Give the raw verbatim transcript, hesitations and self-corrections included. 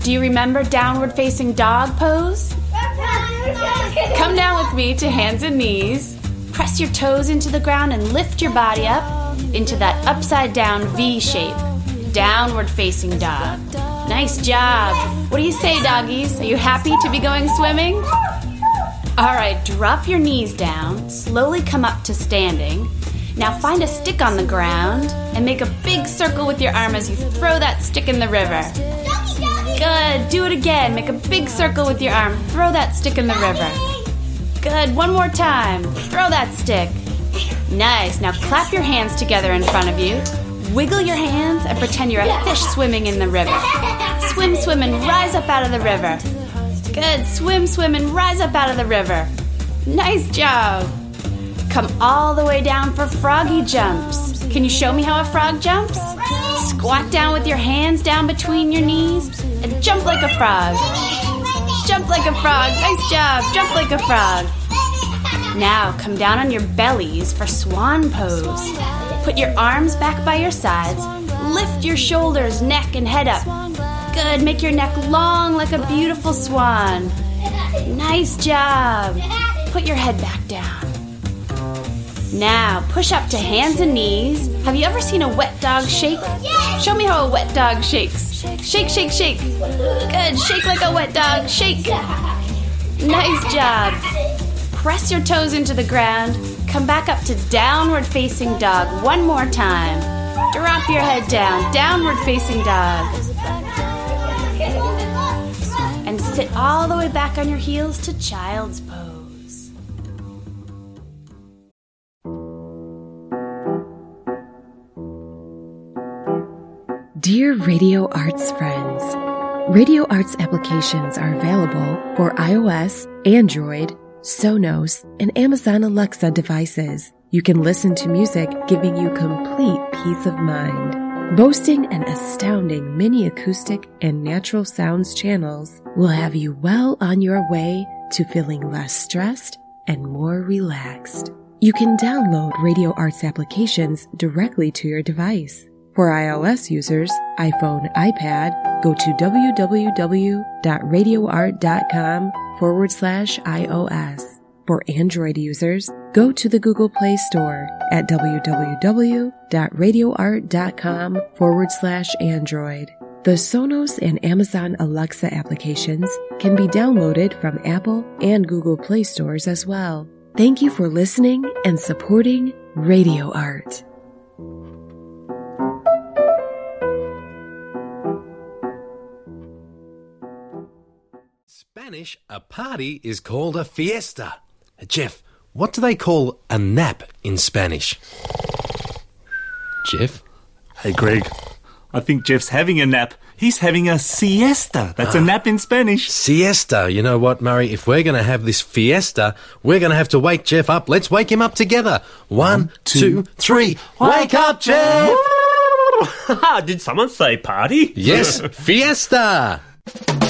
Do you remember downward facing dog pose? Come down with me to hands and knees. Press your toes into the ground and lift your body up into that upside down V shape. Downward facing dog. Nice job. What do you say, doggies? Are you happy to be going swimming? All right, drop your knees down. Slowly come up to standing. Now find a stick on the ground and make a big circle with your arm as you throw that stick in the river. Good. Do it again. Make a big circle with your arm. Throw that stick in the river. Good. One more time. Throw that stick. Nice. Now clap your hands together in front of you. Wiggle your hands and pretend you're a fish swimming in the river. Swim, swim, and rise up out of the river. Good. Swim, swim, and rise up out of the river. Nice job. Come all the way down for froggy jumps. Can you show me how a frog jumps? Squat down with your hands down between your knees and jump like a frog. Jump like a frog. Nice job. Jump like a frog. Now come down on your bellies for swan pose. Put your arms back by your sides. Lift your shoulders, neck, and head up. Good. Make your neck long like a beautiful swan. Nice job. Put your head back down. Now, push up to hands and knees. Have you ever seen a wet dog shake? Show me how a wet dog shakes. Shake, shake, shake. Good. Shake like a wet dog. Shake. Nice job. Press your toes into the ground. Come back up to downward facing dog one more time. Drop your head down. Downward facing dog. And sit all the way back on your heels to child's pose. Dear Radio Arts friends, Radio Arts applications are available for iOS, Android, Sonos, and Amazon Alexa devices. You can listen to music giving you complete peace of mind. Boasting an astounding mini acoustic and natural sounds channels will have you well on your way to feeling less stressed and more relaxed. You can download Radio Arts applications directly to your device. For iOS users, iPhone, iPad, go to www.radioart.com forward slash iOS. For Android users, go to the Google Play Store at www.radioart.com forward slash Android. The Sonos and Amazon Alexa applications can be downloaded from Apple and Google Play stores as well. Thank you for listening and supporting Radio Art. Spanish, a party is called a fiesta. Jeff, what do they call a nap in Spanish? Jeff? Hey, Greg. I think Jeff's having a nap. He's having a siesta. That's ah, a nap in Spanish. Siesta. You know what, Murray? If we're going to have this fiesta, we're going to have to wake Jeff up. Let's wake him up together. One, One two, two, three. Wake up, Jeff! Did someone say party? Yes, fiesta!